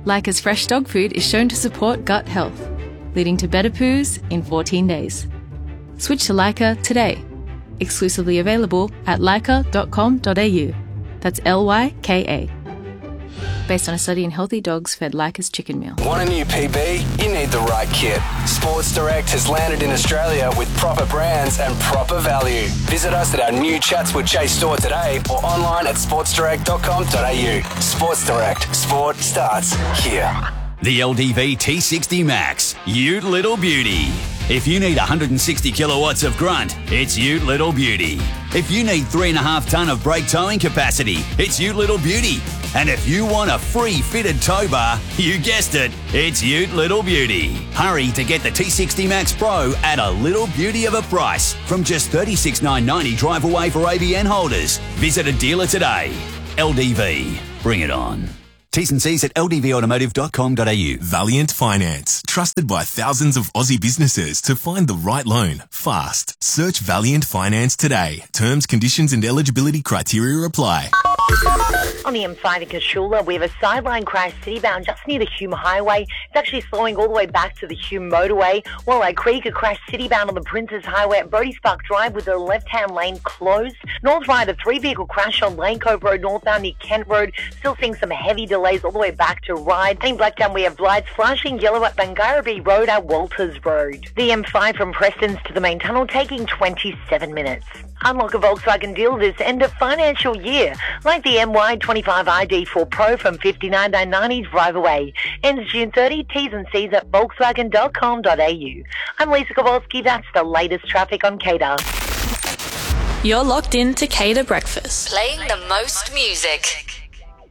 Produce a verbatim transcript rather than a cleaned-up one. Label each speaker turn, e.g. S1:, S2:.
S1: Leica's fresh dog food is shown to support gut health, leading to better poos in fourteen days. Switch to Leica today. Exclusively available at leica dot com dot a u. That's L Y K A. Based on a study in healthy dogs fed Leica's chicken meal.
S2: Want a new P B? You need the right kit. Sports Direct has landed in Australia with proper brands and proper value. Visit us at our new Chatswood Chase store today or online at sports direct dot com dot a u. Sports Direct. Sport starts here.
S3: The L D V T sixty Max. Ute Little Beauty. If you need one hundred sixty kilowatts of grunt, it's Ute Little Beauty. If you need three and a half tonne of brake towing capacity, it's Ute Little Beauty. And if you want a free fitted tow bar, you guessed it, it's Ute Little Beauty. Hurry to get the T sixty Max Pro at a little beauty of a price from just thirty-six thousand nine hundred ninety drive away for A B N holders. Visit a dealer today. L D V. Bring it on. T's and C's at l d v automotive dot com dot a u.
S4: Valiant Finance, trusted by thousands of Aussie businesses to find the right loan fast. Search Valiant Finance today. Terms, conditions and eligibility criteria apply.
S5: On the M five in Casula, we have a sideline crash citybound just near the Hume Highway. It's actually slowing all the way back to the Hume motorway. Walleye Creek, a crash citybound on the Princess Highway at Bodie Spark Drive with the left-hand lane closed. North Ryde, a three-vehicle crash on Lane Cove Road northbound near Kent Road. Still seeing some heavy delays all the way back to Ryde. And in Blacktown, we have lights flashing yellow at Bangarabee Road at Walters Road. The M five from Prestons to the main tunnel taking twenty-seven minutes. Unlock a Volkswagen deal this end of financial year, like the M Y twenty-five I D four Pro from fifty-nine thousand nine hundred ninety drive away. Ends June thirtieth. T's and C's at volkswagen dot com dot a u. I'm Lisa Kowalski. That's the latest traffic on K D A.
S6: You're locked in to K D A Breakfast.
S7: Playing the most music.